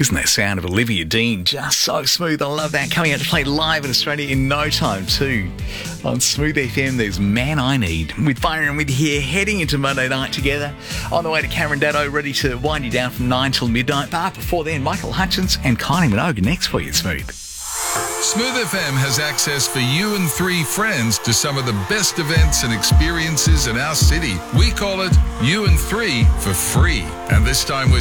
Isn't that sound of Olivia Dean just so smooth? I love that. Coming out to play live in Australia in no time too. On Smooth FM, there's Man I Need. With Byron and with here, heading into Monday night together. On the way to Cameron Daddo, ready to wind you down from 9 till midnight. But before then, Michael Hutchins and Kylie Minogue next for you, Smooth. Smooth FM has access for you and 3 friends to some of the best events and experiences in our city. We call it You and 3 for free. And this time we're